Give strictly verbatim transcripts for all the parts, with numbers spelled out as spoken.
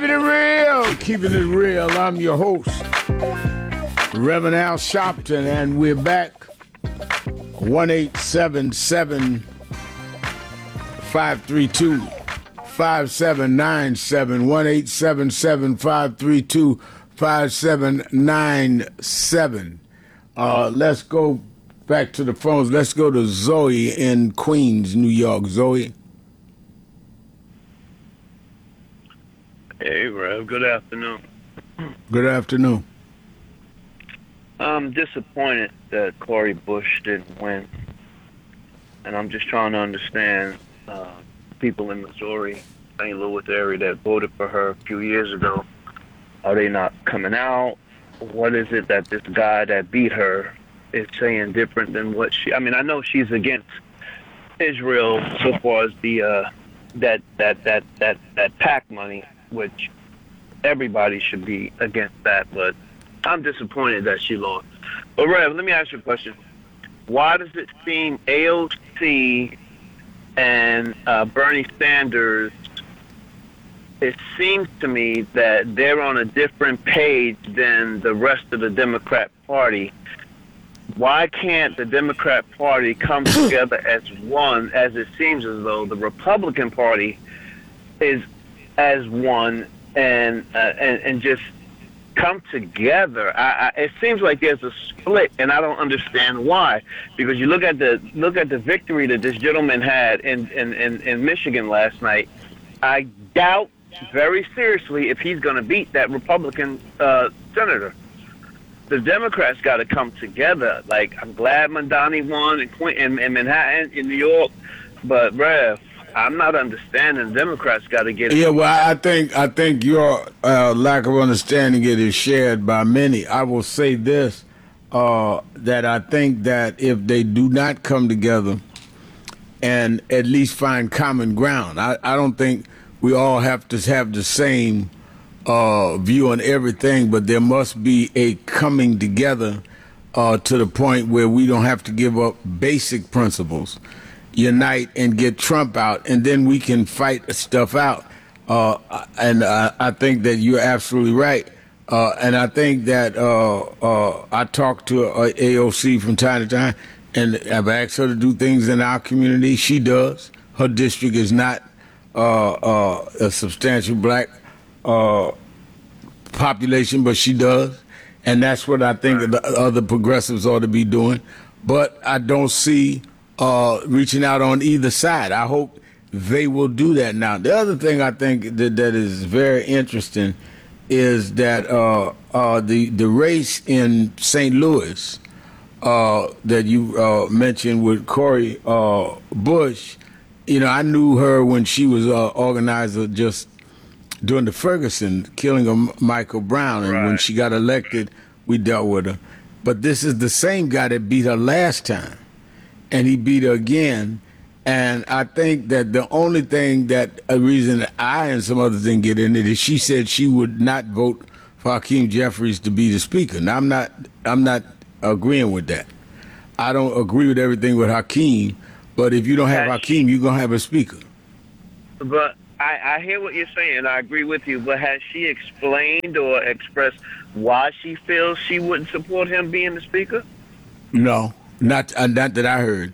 Keeping it real, keeping it real. I'm your host, Reverend Al Sharpton, and we're back. one eight seven seven, five three two, five seven nine seven. one eight seven seven, five three two, five seven nine seven. Uh, let's go back to the phones. Let's go to Zoe in Queens, New York. Zoe. Hey, Rev. Good afternoon. Good afternoon. I'm disappointed that Cori Bush didn't win, and I'm just trying to understand uh, people in Missouri, Saint Louis area that voted for her a few years ago. Are they not coming out? What is it that this guy that beat her is saying different than what she? I mean, I know she's against Israel so far as the uh, that that that that that PAC money, which everybody should be against that, but I'm disappointed that she lost. But Rev, let me ask you a question. Why does it seem A O C and uh, Bernie Sanders, it seems to me that they're on a different page than the rest of the Democrat Party? Why can't the Democrat Party come together as one, as it seems as though the Republican Party is as one, and uh, and, and just come together? I, I, it seems like there's a split, and I don't understand why. Because you look at the look at the victory that this gentleman had in in, in, in Michigan last night. I doubt very seriously if he's going to beat that Republican uh, senator. The Democrats got to come together. Like, I'm glad Mondani won in, Queen, in, in Manhattan, in New York, but Rev, I'm not understanding. The Democrats got to get it. Yeah, well, I think I think your uh, lack of understanding it is shared by many. I will say this, uh, that I think that if they do not come together and at least find common ground, I, I don't think we all have to have the same uh, view on everything, but there must be a coming together uh, to the point where we don't have to give up basic principles. Unite and get Trump out, and then we can fight stuff out. Uh, and I, I think that you're absolutely right. Uh, and I think that uh, uh, I talk to uh, A O C from time to time, and I've asked her to do things in our community. She does. Her district is not uh, uh, a substantial black uh, population, but she does. And that's what I think the other progressives ought to be doing. But I don't see Uh, reaching out on either side. I hope they will do that now. The other thing I think that, that is very interesting is that uh, uh, the the race in Saint Louis uh, that you uh, mentioned with Cori uh, Bush, you know, I knew her when she was uh, organizer just during the Ferguson killing of Michael Brown, and right. When she got elected, we dealt with her. But this is the same guy that beat her last time. And he beat her again. And I think that the only thing that a reason that I and some others didn't get in it is she said she would not vote for Hakeem Jeffries to be the speaker. Now, I'm not I'm not agreeing with that. I don't agree with everything with Hakeem, but if you don't have Hakeem, you're going to have a speaker. But I, I hear what you're saying. I agree with you. But has she explained or expressed why she feels she wouldn't support him being the speaker? No. Not, uh, not that I heard.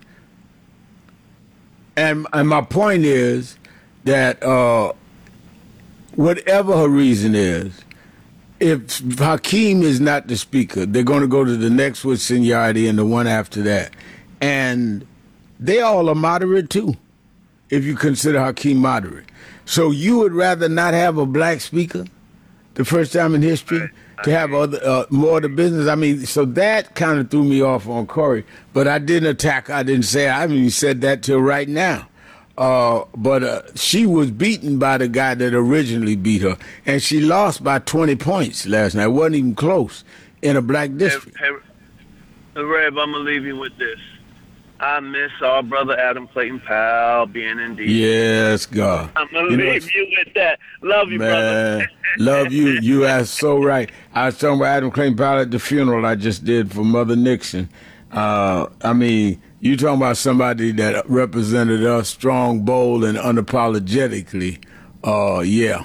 And, and my point is that uh, whatever her reason is, if Hakeem is not the speaker, they're going to go to the next with seniority and the one after that. And they all are moderate, too, if you consider Hakeem moderate. So you would rather not have a black speaker the first time in history? To have other uh, more of the business. I mean, so that kind of threw me off on Cori. But I didn't attack. I didn't say. I haven't even said that till right now. Uh, but uh, she was beaten by the guy that originally beat her, and she lost by twenty points last night. It wasn't even close in a black district. Hey, hey, Reb, I'm gonna leave you with this. I miss our brother Adam Clayton Powell being in D C. Yes, God. I'm going to leave you with that. Love you, man, brother. Love you. You are so right. I was talking about Adam Clayton Powell at the funeral I just did for Mother Nixon. Uh, I mean, you talking about somebody that represented us strong, bold, and unapologetically. Uh, yeah.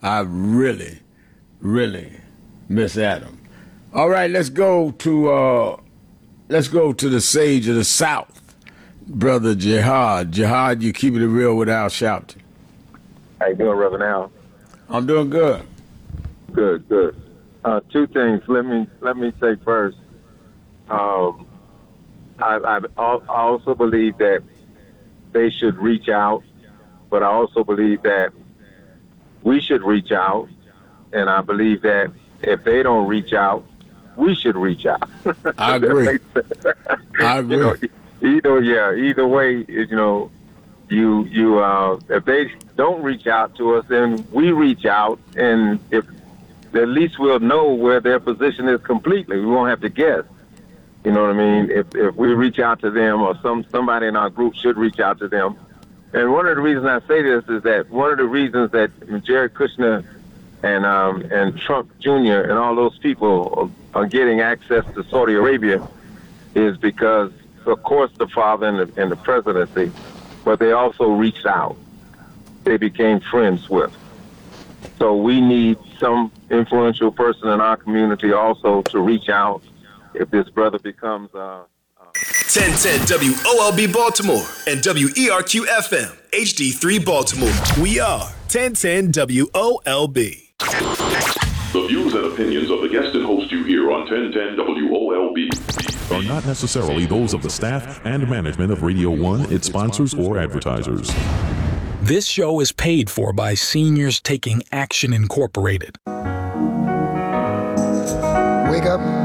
I really, really miss Adam. All right, let's go to uh, let's go to the sage of the South, Brother Jihad. Jihad, you keeping it real without shouting. How you doing, Reverend Al? I'm doing good. Good, good. Uh, two things. Let me let me say first. Um, I, I, I also believe that they should reach out, but I also believe that we should reach out, and I believe that if they don't reach out, we should reach out. I agree. I agree. You know, either yeah, either way, you know, you you uh, if they don't reach out to us, then we reach out, and if at least we'll know where their position is completely. We won't have to guess. You know what I mean? If if we reach out to them, or some somebody in our group should reach out to them. And one of the reasons I say this is that one of the reasons that Jared Kushner and um, and Trump Junior and all those people are getting access to Saudi Arabia is because, of course, the father and the, and the presidency, but they also reached out. They became friends with. So we need some influential person in our community also to reach out if this brother becomes uh, ten ten W O L B Baltimore and W E R Q F M H D three Baltimore. We are ten ten W O L B. The views and opinions of the guest and host you hear on ten ten W O L B are not necessarily those of the staff and management of Radio One, its sponsors, or advertisers. This show is paid for by Seniors Taking Action Incorporated.